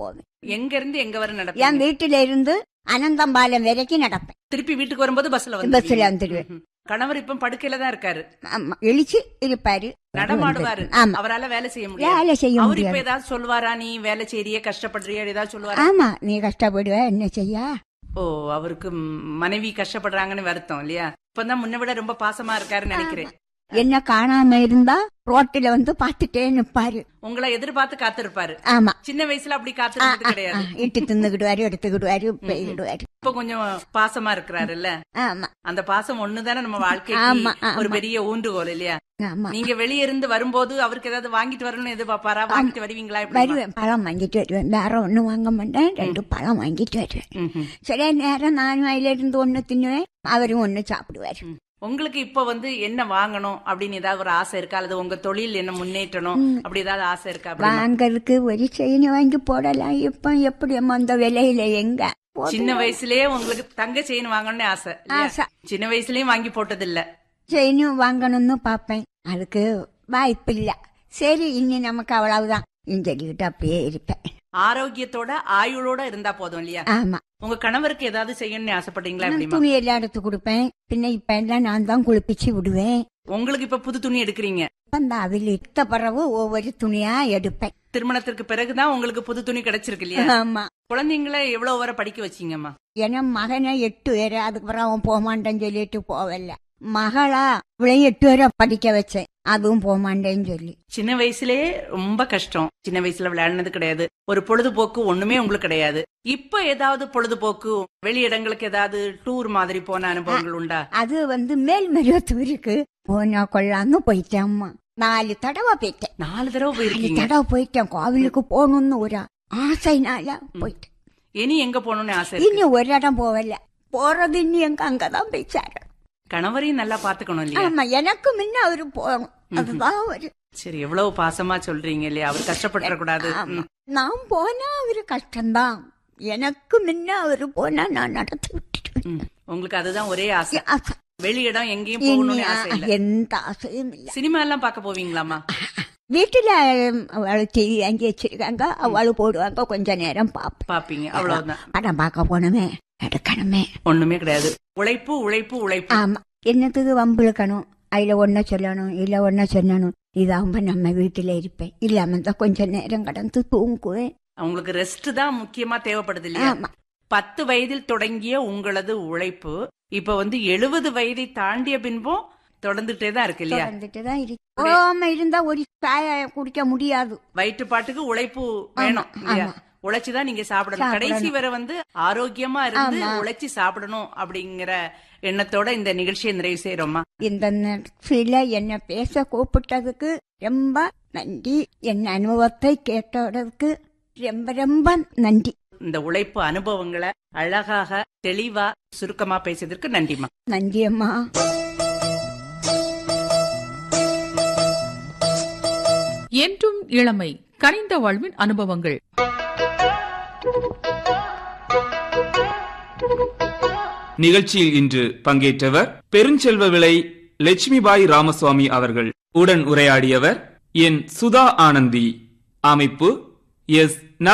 போவேன். எங்க இருந்து எங்க வரை நடப்பீங்க? என் வீட்டுல இருந்து அனந்தம்பாலம் வரைக்கும் நடப்பேன். திருப்பி வீட்டுக்கு வரும்போது பஸ்ல வந்துடுவேன். கணவர் இப்ப படுக்கையில தான் இருக்காரு. எழுச்சி இருப்பாரு, நடமாடுவாரு. அவரால வேலை செய்ய முடியாது. வேலை செய்ய அவர் இப்ப ஏதாவது சொல்லுவாரா, நீ வேலை செய்யறிய கஷ்டப்படுறிய ஏதாவது சொல்லுவாரா? ஆமா, நீ கஷ்டப்படுவ என்ன செய்ய. ஓ, அவருக்கு மனைவி கஷ்டப்படுறாங்கன்னு வருத்தம் இல்லையா? இப்பதான் முன்ன விட ரொம்ப பாசமா இருக்காருன்னு நினைக்கிறேன். என்ன காணாம இருந்தா ரோட்டில வந்து பாத்துட்டே நிப்பாரு. உங்களை எதிர்பார்த்து காத்திருப்பாரு. ஆமா, சின்ன வயசுல அப்படி காத்திருந்தது கிடையாது. இட்டு தின்னுக்கிடுவாரு, எடுத்துக்கிடுவாரு, போயிடுவாரு. இப்ப கொஞ்சம் பாசமா இருக்கிறாருல்ல. ஆமா, அந்த பாசம் ஒண்ணுதானே நம்ம வாழ்க்கைக்கு ஒரு பெரிய ஊன்றுகோல் இல்லையா? நீங்க வெளியே இருந்து வரும்போது அவருக்கு ஏதாவது வாங்கிட்டு வரணும்னு எதிர்பார்ப்பாரா? வாங்கிட்டு வருவீங்களா? வருவேன், பழம் வாங்கிட்டு வருவேன். வேற ஒண்ணும் வாங்க மாட்டேன், 2 பழம் வாங்கிட்டு வருவேன். சில நேரம் நான் வாயில இருந்து ஒண்ணு தின்னுவேன், அவரும் ஒண்ணு சாப்பிடுவாரு. உங்களுக்கு இப்ப என்ன வாங்கணும் அப்படின்னு ஏதாவது ஒரு ஆசை இருக்கா? அல்லது உங்க தொழில் என்ன முன்னேற்றணும் அப்படி ஏதாவது ஆசை இருக்கா? வாங்கறதுக்கு ஒரு செயின் வாங்கி போடலாம். இப்ப எப்படி அந்த விலையில எங்க? சின்ன வயசுலயே உங்களுக்கு தங்க செயின் வாங்கணும்னு ஆசை. சின்ன வயசுலயும் வாங்கி போட்டது இல்ல. செயினும் வாங்கணும்னு பாப்பேன், அதுக்கு வாய்ப்பு இல்ல. சரி, இனி நமக்கு அவ்வளவுதான் சொல்லிக்கிட்டு அப்படியே இருப்பேன். ஆரோக்கியத்தோட ஆயுளோட இருந்தா போதும் இல்லையா? ஆமா. உங்க கணவருக்கு ஏதாவது செய்யணும்னு ஆசைப்பட்டீங்களா? துணி எல்லாம் எடுத்து கொடுப்பேன். பின்ன இப்ப எல்லாம் நான் தான் குளிப்பிச்சு விடுவேன். உங்களுக்கு இப்ப புது துணி எடுக்கிறீங்க? அந்த அவில் இட்ட பிறகு ஒவ்வொரு துணியா எடுப்பேன். திருமணத்திற்கு பிறகுதான் உங்களுக்கு புது துணி கிடைச்சிருக்கு இல்லையா? ஆமா. குழந்தைங்களை எவ்வளவு வரை படிக்க வச்சீங்கம்மா? ஏன்னா மகனை 8 வரை, அதுக்கப்புறம் அவன் போமாட்டேன்னு சொல்லிட்டு போவல. மகளா இவளையும் 8 வரை படிக்க வச்சேன், அதுவும் போமாட்டேன்னு சொல்லி. சின்ன வயசுலயே ரொம்ப கஷ்டம். சின்ன வயசுல விளையாடுனது கிடையாது, ஒரு பொழுதுபோக்கு ஒண்ணுமே உங்களுக்கு கிடையாது. இப்ப ஏதாவது பொழுதுபோக்கு வெளி இடங்களுக்கு ஏதாவது டூர் மாதிரி போன அனுபவங்கள் உண்டா? அது மேல்மருவத்தூருக்கு போனா கொள்ளான்னு போயிட்டேன். அம்மா 4 தடவை போயிட்டேன். 4 தடவை போயிருக்கீங்க? தடவை போயிட்டேன். கோவிலுக்கு போகணும்னு ஒரு ஆசைனால போயிட்டேன். இனி எங்க போகணும்னு ஆசை? இனி ஒரு இடம் போகல, போறது இனி எங்க அங்கதான் போயிச்சாரு. கணவரையும் நல்லா பாத்துக்கணும் இல்லையா? ஆமா, எனக்கு முன்ன அவரு போகணும், அதுதான் அவரு. சரி, எவ்வளவு பாசமா சொல்றீங்க இல்லையா? அவர் கஷ்டப்பட கூடாது. நான் போனா அவரு கஷ்டம்தான், எனக்கு முன்ன அவரு போனா நான் நடத்தி விட்டுட்டு. உங்களுக்கு அதுதான் ஒரே ஆசை? வெளியிடம் எங்கேயும் போகணும்னு ஆசை இல்ல? எந்த ஆசையும் இல்ல. சினிமா எல்லாம் பாக்க போவீங்களாமா? வீட்டுல அவளு டிவி வாங்கி வச்சிருக்காங்க, அவளு போடுவாங்க, கொஞ்ச நேரம் பாப்பீங்க, அவ்வளவுதான். படம் பார்க்க போனமே, எடுக்கணுமே, ஒண்ணுமே கிடையாது. உழைப்பு உழைப்பு உழைப்பு. ஆமா, என்னத்துக்கு வம்பிழுக்கணும்? அதுல ஒன்ன சொல்லணும், இல்ல ஒன்ன சொல்லணும். இதாகும்ப நம்ம வீட்டுல இருப்பேன், இல்லாம தான் கொஞ்ச நேரம் கடந்து தூங்குவேன். உங்களுக்கு ரெஸ்ட் தான் முக்கியமா தேவைப்படுது இல்லையா? 10 வயதில் தொடங்கிய உங்களது உழைப்பு இப்ப 70 வயதை தாண்டிய பின்பும் தொடர்ந்துட்டே தான் இருக்கு இல்லையா? தொடர்ந்துட்டுதான் இருக்கு. இருந்தா ஒரு சாய குடிக்க முடியாது. வயிற்றுப்பாட்டுக்கு உழைப்பு வேணும் இல்லையா? உழைச்சுதான் நீங்க சாப்பிடணும். கடைசி வரை ஆரோக்கியமா இருந்து உழைச்சி சாப்பிடணும் அப்படிங்கிற எண்ணத்தோட இந்த நிகழ்ச்சியை நிறைவு செய்யறோமா? இந்த நேரத்துல என்ன பேச கூப்பிட்டதுக்கு ரொம்ப நன்றி. என் அனுபவத்தை கேட்டதுக்கு ரொம்ப ரொம்ப நன்றி. இந்த உழைப்பு அனுபவங்களை அழகாக தெளிவா சுருக்கமா பேசியதற்கு நன்றிமா. நன்றி அம்மா. என்றும் இளமை, கனிந்த வாழ்வின் அனுபவங்கள். நிகழ்ச்சியில் இன்று பங்கேற்றவர் பெருஞ்செல்வ விளை லட்சுமிபாய் ராமசுவாமி அவர்கள். உடன் உரையாடியவர் என் சுதா ஆனந்தி. அமைப்பு எஸ்